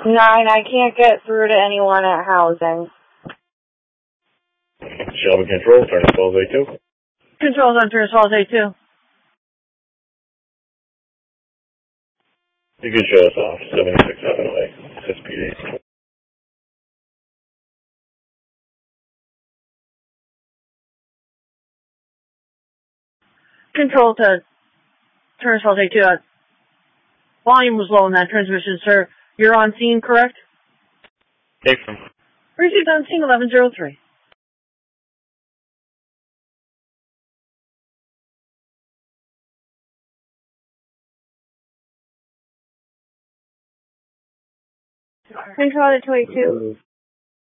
9, I can't get through to anyone at housing. Shelby Control, turn to Falls A2. Control's on Turner Falls A2. You can show us off, 767 SPD. Control to Turner Falls A2. Volume was low in that transmission, sir. You're on scene, correct? Take from. Received on scene 1103. Control to 22.